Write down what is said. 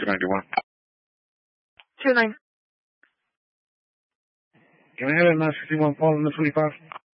291. 29. Can I have a 951 following the 25?